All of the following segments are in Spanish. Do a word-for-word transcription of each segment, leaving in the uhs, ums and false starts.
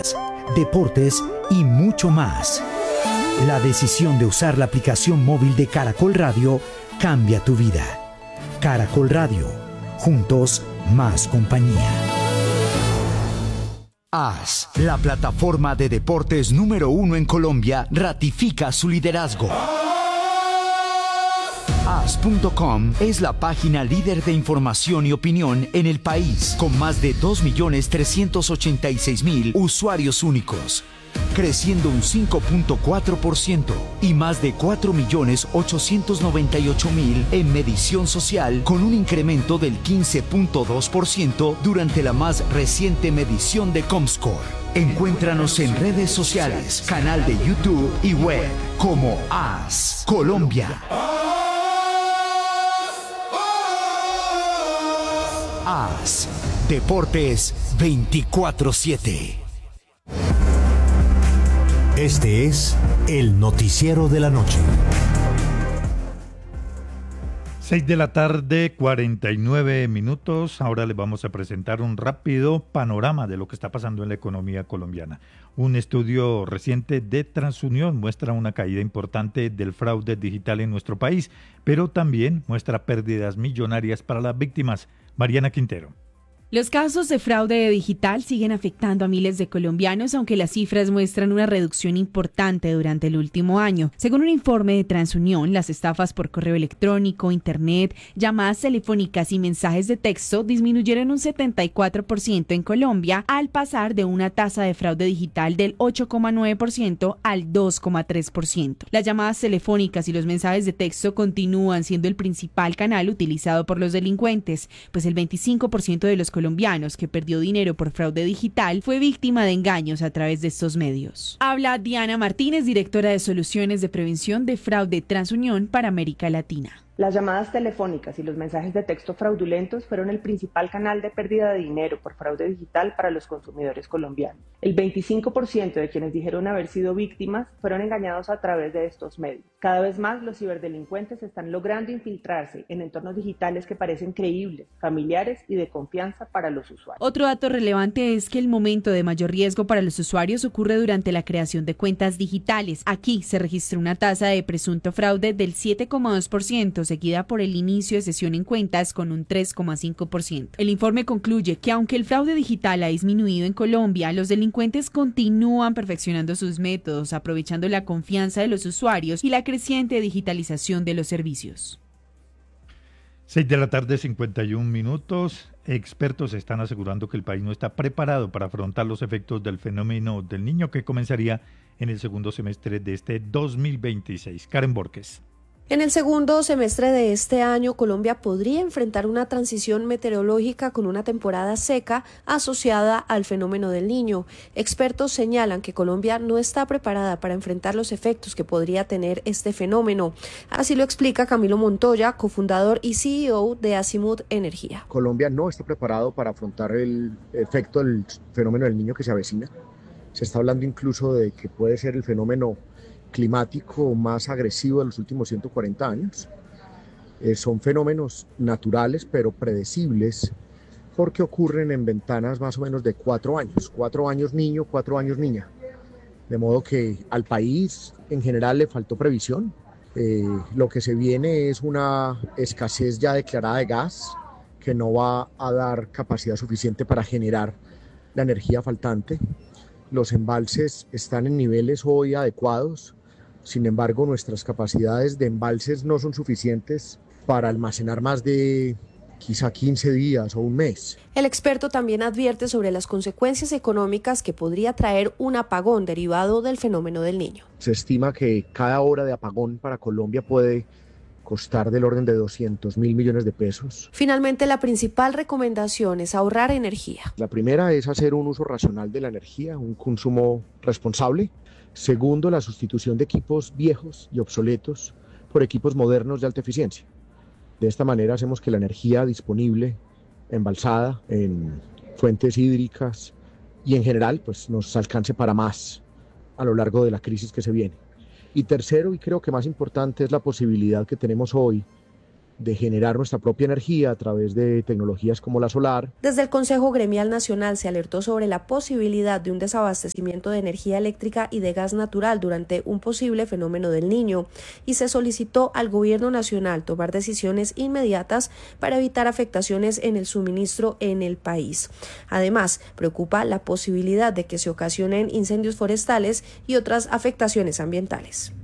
noticias, deportes y mucho más. La decisión de usar la aplicación móvil de Caracol Radio cambia tu vida. Caracol Radio, juntos más compañía. A S, la plataforma de deportes número uno en Colombia, ratifica su liderazgo. A S punto com es la página líder de información y opinión en el país, con más de dos millones trescientos ochenta y seis mil usuarios únicos, creciendo un cinco punto cuatro por ciento, y más de cuatro millones ochocientos noventa y ocho mil en medición social, con un incremento del quince punto dos por ciento durante la más reciente medición de Comscore. Encuéntranos en redes sociales, canal de YouTube y web como A S Colombia. A S Deportes veinticuatro siete. Este es el noticiero de la noche. seis de la tarde, cuarenta y nueve minutos. Ahora les vamos a presentar un rápido panorama de lo que está pasando en la economía colombiana. Un estudio reciente de Transunión muestra una caída importante del fraude digital en nuestro país, pero también muestra pérdidas millonarias para las víctimas. Mariana Quintero. Los casos de fraude digital siguen afectando a miles de colombianos, aunque las cifras muestran una reducción importante durante el último año. Según un informe de Transunión, las estafas por correo electrónico, internet, llamadas telefónicas y mensajes de texto disminuyeron un setenta y cuatro por ciento en Colombia, al pasar de una tasa de fraude digital del ocho coma nueve por ciento al dos coma tres por ciento. Las llamadas telefónicas y los mensajes de texto continúan siendo el principal canal utilizado por los delincuentes, pues el veinticinco por ciento de los colombianos colombianos que perdió dinero por fraude digital fue víctima de engaños a través de estos medios. Habla Diana Martínez, directora de Soluciones de Prevención de Fraude Transunión para América Latina. Las llamadas telefónicas y los mensajes de texto fraudulentos fueron el principal canal de pérdida de dinero por fraude digital para los consumidores colombianos. El veinticinco por ciento de quienes dijeron haber sido víctimas fueron engañados a través de estos medios. Cada vez más los ciberdelincuentes están logrando infiltrarse en entornos digitales que parecen creíbles, familiares y de confianza para los usuarios. Otro dato relevante es que el momento de mayor riesgo para los usuarios ocurre durante la creación de cuentas digitales. Aquí se registró una tasa de presunto fraude del siete coma dos por ciento, seguida por el inicio de sesión en cuentas con un tres coma cinco por ciento. El informe concluye que aunque el fraude digital ha disminuido en Colombia, los delincuentes continúan perfeccionando sus métodos, aprovechando la confianza de los usuarios y la creciente digitalización de los servicios. seis de la tarde, cincuenta y un minutos. Expertos están asegurando que el país no está preparado para afrontar los efectos del fenómeno del Niño, que comenzaría en el segundo semestre de este dos mil veintiséis. Karen Borges. En el segundo semestre de este año, Colombia podría enfrentar una transición meteorológica con una temporada seca asociada al fenómeno del Niño. Expertos señalan que Colombia no está preparada para enfrentar los efectos que podría tener este fenómeno. Así lo explica Camilo Montoya, cofundador y C E O de Azimut Energía. Colombia no está preparado para afrontar el efecto del fenómeno del Niño que se avecina. Se está hablando incluso de que puede ser el fenómeno climático más agresivo de los últimos ciento cuarenta años. Eh, son fenómenos naturales pero predecibles porque ocurren en ventanas más o menos de cuatro años, cuatro años niño, cuatro años niña. De modo que al país en general le faltó previsión. Eh, lo que se viene es una escasez ya declarada de gas que no va a dar capacidad suficiente para generar la energía faltante. Los embalses están en niveles hoy adecuados. Sin embargo, nuestras capacidades de embalses no son suficientes para almacenar más de quizá quince días o un mes. El experto también advierte sobre las consecuencias económicas que podría traer un apagón derivado del fenómeno del Niño. Se estima que cada hora de apagón para Colombia puede costar del orden de doscientos mil millones de pesos. Finalmente, la principal recomendación es ahorrar energía. La primera es hacer un uso racional de la energía, un consumo responsable. Segundo, la sustitución de equipos viejos y obsoletos por equipos modernos de alta eficiencia. De esta manera hacemos que la energía disponible, embalsada en fuentes hídricas y en general, pues nos alcance para más a lo largo de la crisis que se viene. Y tercero, y creo que más importante, es la posibilidad que tenemos hoy de generar nuestra propia energía a través de tecnologías como la solar. Desde el Consejo Gremial Nacional se alertó sobre la posibilidad de un desabastecimiento de energía eléctrica y de gas natural durante un posible fenómeno del Niño y se solicitó al Gobierno Nacional tomar decisiones inmediatas para evitar afectaciones en el suministro en el país. Además, preocupa la posibilidad de que se ocasionen incendios forestales y otras afectaciones ambientales.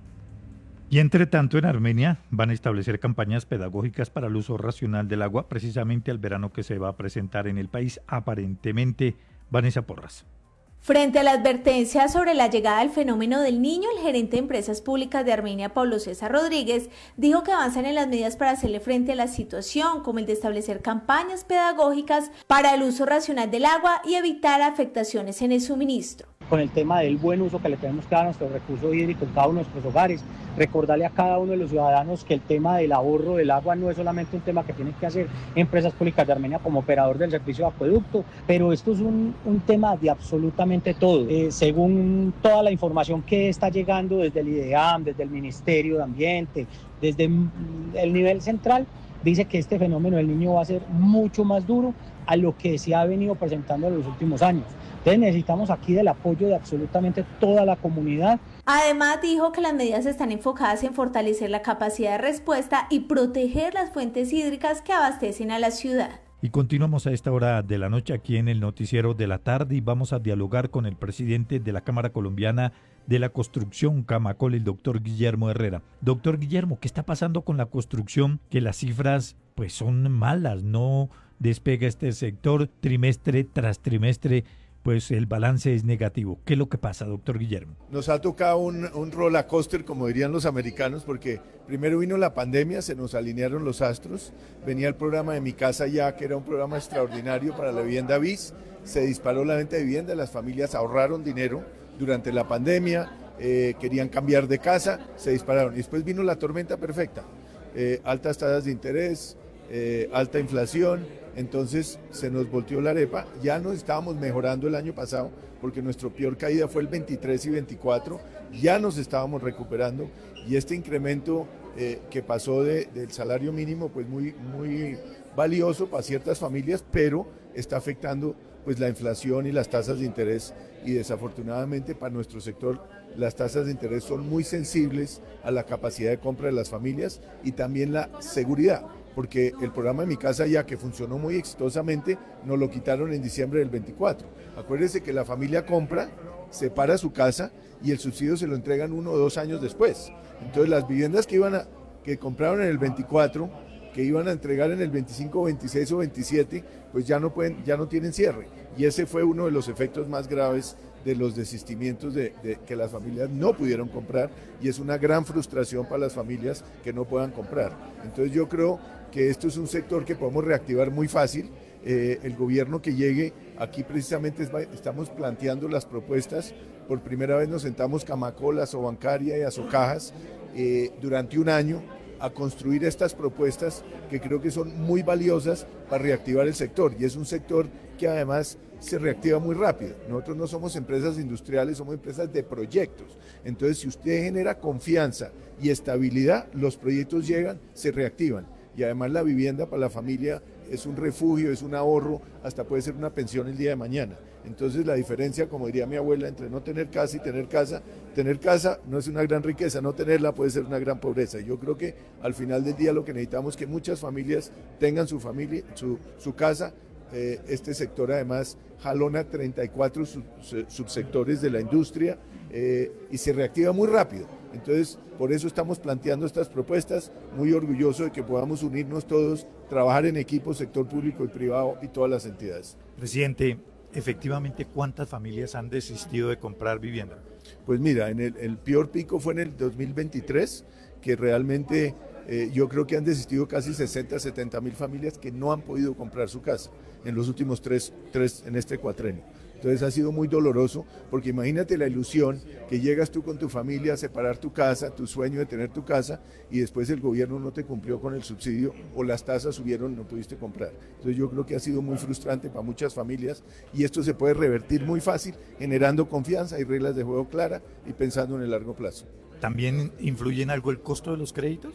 Y entre tanto, en Armenia van a establecer campañas pedagógicas para el uso racional del agua, precisamente al verano que se va a presentar en el país, aparentemente. Vanessa Porras. Frente a la advertencia sobre la llegada del fenómeno del Niño, el gerente de Empresas Públicas de Armenia, Pablo César Rodríguez, dijo que avanzan en las medidas para hacerle frente a la situación, como el de establecer campañas pedagógicas para el uso racional del agua y evitar afectaciones en el suministro. Con el tema del buen uso que le tenemos que dar a nuestro recurso hídrico en cada uno de nuestros hogares, recordarle a cada uno de los ciudadanos que el tema del ahorro del agua no es solamente un tema que tienen que hacer Empresas Públicas de Armenia como operador del servicio de acueducto, pero esto es un, un tema de absolutamente todo. Eh, según toda la información que está llegando desde el IDEAM, desde el Ministerio de Ambiente, desde el nivel central, dice que este fenómeno del Niño va a ser mucho más duro a lo que se ha venido presentando en los últimos años. Entonces necesitamos aquí del apoyo de absolutamente toda la comunidad. Además dijo que las medidas están enfocadas en fortalecer la capacidad de respuesta y proteger las fuentes hídricas que abastecen a la ciudad. Y continuamos a esta hora de la noche aquí en el Noticiero de la Tarde y vamos a dialogar con el presidente de la Cámara Colombiana de la Construcción, Camacol, el doctor Guillermo Herrera. Doctor Guillermo, ¿qué está pasando con la construcción? Que las cifras pues son malas, no despega este sector trimestre tras trimestre. Pues el balance es negativo. ¿Qué es lo que pasa, doctor Guillermo? Nos ha tocado un, un roller coaster, como dirían los americanos, porque primero vino la pandemia, se nos alinearon los astros, venía el programa de Mi Casa Ya, que era un programa extraordinario para la vivienda B I S, se disparó la venta de vivienda, las familias ahorraron dinero durante la pandemia, eh, querían cambiar de casa, se dispararon. Y después vino la tormenta perfecta, eh, altas tasas de interés, eh, alta inflación. Entonces se nos volteó la arepa, ya nos estábamos mejorando el año pasado porque nuestro peor caída fue el veintitrés y veinticuatro, ya nos estábamos recuperando y este incremento eh, que pasó de, del salario mínimo pues muy, muy valioso para ciertas familias, pero está afectando pues la inflación y las tasas de interés y desafortunadamente para nuestro sector las tasas de interés son muy sensibles a la capacidad de compra de las familias y también la seguridad. Porque el programa de Mi Casa Ya, que funcionó muy exitosamente, nos lo quitaron en diciembre del veinticuatro. Acuérdense que la familia compra, separa su casa y el subsidio se lo entregan uno o dos años después. Entonces las viviendas que iban a, que compraron en el veinticuatro, que iban a entregar en el veinticinco, veintiséis o veintisiete, pues ya no pueden, ya no tienen cierre. Y ese fue uno de los efectos más graves de los desistimientos de, de que las familias no pudieron comprar y es una gran frustración para las familias que no puedan comprar. Entonces yo creo que esto es un sector que podemos reactivar muy fácil. Eh, el gobierno que llegue, aquí precisamente estamos planteando las propuestas. Por primera vez nos sentamos Camacol, Asobancaria y Asocajas eh, durante un año a construir estas propuestas que creo que son muy valiosas para reactivar el sector y es un sector que además se reactiva muy rápido. Nosotros no somos empresas industriales, somos empresas de proyectos. Entonces, si usted genera confianza y estabilidad, los proyectos llegan, se reactivan. Y además la vivienda para la familia es un refugio, es un ahorro, hasta puede ser una pensión el día de mañana. Entonces la diferencia, como diría mi abuela, entre no tener casa y tener casa, tener casa no es una gran riqueza, no tenerla puede ser una gran pobreza. Y yo creo que al final del día lo que necesitamos es que muchas familias tengan su familia, su, su casa. Eh, este sector además jalona treinta y cuatro sub, subsectores de la industria eh, y se reactiva muy rápido. Entonces, por eso estamos planteando estas propuestas, muy orgulloso de que podamos unirnos todos, trabajar en equipo, sector público y privado y todas las entidades. Presidente, efectivamente, ¿cuántas familias han desistido de comprar vivienda? Pues mira, en el, el peor pico fue en el dos mil veintitrés, que realmente eh, yo creo que han desistido casi sesenta, setenta mil familias que no han podido comprar su casa en los últimos tres, tres en este cuatrenio. Entonces ha sido muy doloroso, porque imagínate la ilusión que llegas tú con tu familia a separar tu casa, tu sueño de tener tu casa, y después el gobierno no te cumplió con el subsidio o las tasas subieron y no pudiste comprar. Entonces yo creo que ha sido muy frustrante para muchas familias y esto se puede revertir muy fácil, generando confianza y reglas de juego claras y pensando en el largo plazo. ¿También influye en algo el costo de los créditos?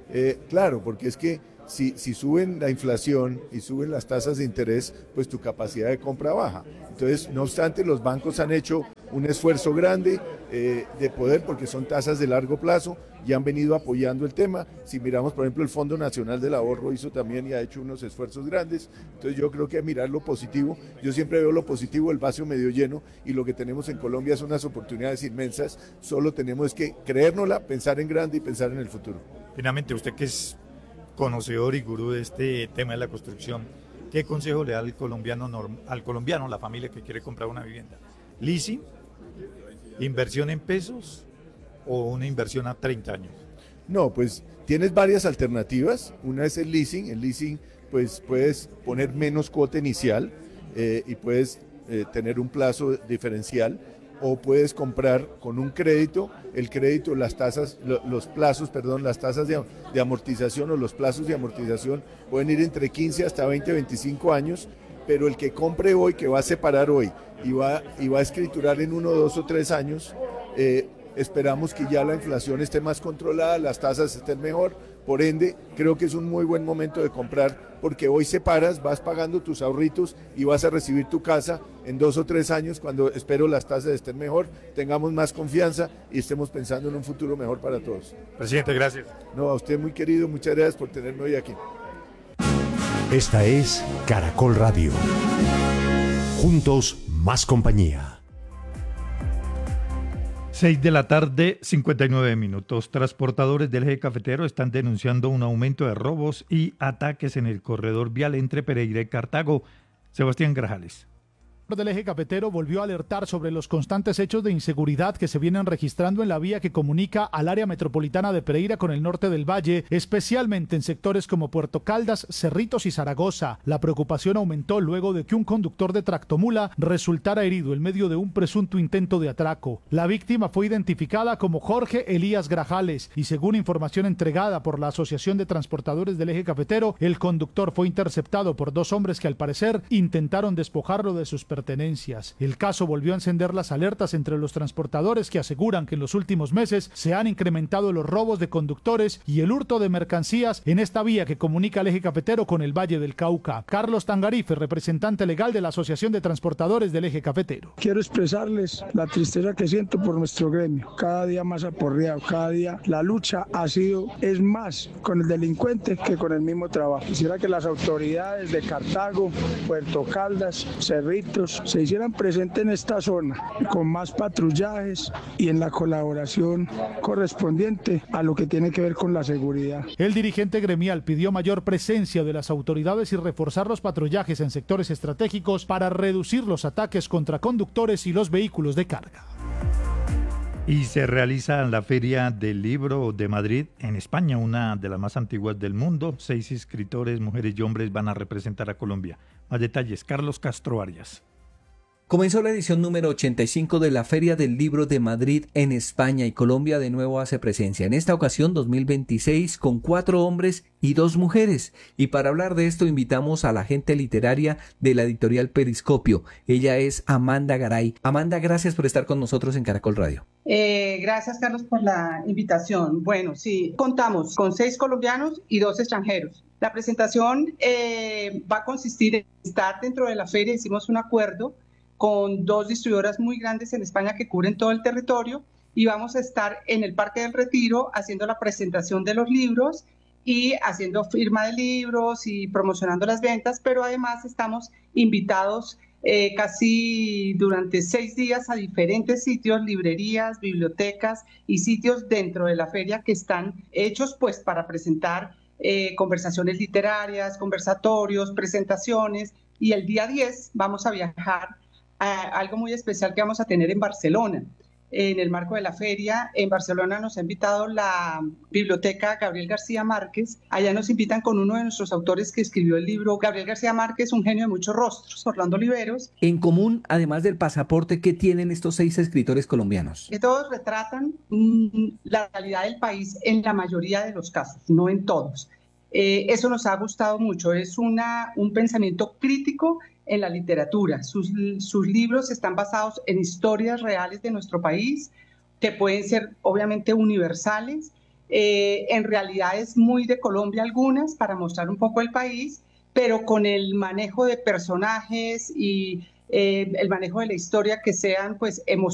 Eh, claro, porque es que si, si suben la inflación y suben las tasas de interés, pues tu capacidad de compra baja. Entonces, no obstante, los bancos han hecho un esfuerzo grande eh, de poder, porque son tasas de largo plazo, y han venido apoyando el tema. Si miramos, por ejemplo, el Fondo Nacional del Ahorro hizo también y ha hecho unos esfuerzos grandes. Entonces yo creo que mirar lo positivo, yo siempre veo lo positivo, el vaso medio lleno, y lo que tenemos en Colombia son unas oportunidades inmensas. Solo tenemos que creérnosla, pensar en grande y pensar en el futuro. Finalmente, usted que es conocedor y gurú de este tema de la construcción, ¿qué consejo le da al colombiano, norm- al colombiano, la familia que quiere comprar una vivienda? ¿Leasing? ¿Inversión en pesos? ¿O una inversión a treinta años? No, pues tienes varias alternativas. Una es el leasing. El leasing, pues puedes poner menos cuota inicial eh, y puedes eh, tener un plazo diferencial, o puedes comprar con un crédito. El crédito, las tasas, lo, los plazos, perdón, las tasas de, de amortización o los plazos de amortización pueden ir entre quince hasta veinte, veinticinco años, pero el que compre hoy, que va a separar hoy y va, y va a escriturar en uno, dos o tres años, eh, esperamos que ya la inflación esté más controlada, las tasas estén mejor, por ende creo que es un muy buen momento de comprar, porque hoy separas, vas pagando tus ahorritos y vas a recibir tu casa en dos o tres años, cuando espero las tasas estén mejor, tengamos más confianza y estemos pensando en un futuro mejor para todos. Presidente, gracias. No, a usted muy querido, muchas gracias por tenerme hoy aquí. Esta es Caracol Radio. Juntos, más compañía. seis de la tarde, cincuenta y nueve minutos. Transportadores del eje cafetero están denunciando un aumento de robos y ataques en el corredor vial entre Pereira y Cartago. Sebastián Grajales. Del eje cafetero volvió a alertar sobre los constantes hechos de inseguridad que se vienen registrando en la vía que comunica al área metropolitana de Pereira con el norte del valle, especialmente en sectores como Puerto Caldas, Cerritos y Zaragoza. La preocupación aumentó luego de que un conductor de tractomula resultara herido en medio de un presunto intento de atraco. La víctima fue identificada como Jorge Elías Grajales y, según información entregada por la Asociación de Transportadores del Eje Cafetero, el conductor fue interceptado por dos hombres que al parecer intentaron despojarlo de sus pertenencias. El caso volvió a encender las alertas entre los transportadores, que aseguran que en los últimos meses se han incrementado los robos de conductores y el hurto de mercancías en esta vía que comunica el eje cafetero con el Valle del Cauca. Carlos Tangarife, representante legal de la Asociación de Transportadores del Eje Cafetero. Quiero expresarles la tristeza que siento por nuestro gremio, cada día más aporreado, cada día la lucha ha sido, es más con el delincuente que con el mismo trabajo. Quisiera que las autoridades de Cartago, Puerto Caldas, Cerritos, se hicieran presentes en esta zona con más patrullajes y en la colaboración correspondiente a lo que tiene que ver con la seguridad. El dirigente gremial pidió mayor presencia de las autoridades y reforzar los patrullajes en sectores estratégicos para reducir los ataques contra conductores y los vehículos de carga. Y se realiza la Feria del Libro de Madrid en España, una de las más antiguas del mundo. Seis escritores, mujeres y hombres van a representar a Colombia. Más detalles, Carlos Castro Arias. Comenzó la edición número ochenta y cinco de la Feria del Libro de Madrid en España, y Colombia de nuevo hace presencia. En esta ocasión, dos mil veintiséis, con cuatro hombres y dos mujeres. Y para hablar de esto invitamos a la agente literaria de la editorial Periscopio. Ella es Amanda Garay. Amanda, gracias por estar con nosotros en Caracol Radio. Eh, gracias, Carlos, por la invitación. Bueno, sí, contamos con seis colombianos y dos extranjeros. La presentación eh, va a consistir en estar dentro de la feria. Hicimos un acuerdo con dos distribuidoras muy grandes en España que cubren todo el territorio, y vamos a estar en el Parque del Retiro haciendo la presentación de los libros y haciendo firma de libros y promocionando las ventas, pero además estamos invitados eh, casi durante seis días a diferentes sitios, librerías, bibliotecas y sitios dentro de la feria que están hechos pues para presentar eh, conversaciones literarias, conversatorios, presentaciones, y el día diez vamos a viajar a algo muy especial que vamos a tener en Barcelona. En el marco de la feria, en Barcelona nos ha invitado la Biblioteca Gabriel García Márquez. Allá nos invitan con uno de nuestros autores que escribió el libro. Gabriel García Márquez, un genio de muchos rostros, Orlando Oliveros. En común, además del pasaporte, ¿qué tienen estos seis escritores colombianos? Que todos retratan mmm, la realidad del país en la mayoría de los casos, no en todos. Eh, eso nos ha gustado mucho. Es una, un pensamiento crítico en la literatura. Sus, sus libros están basados en historias reales de nuestro país, que pueden ser obviamente universales, Eh, en realidad es muy de Colombia algunas, para mostrar un poco el país, pero con el manejo de personajes y eh, el manejo de la historia que sean pues emocionantes.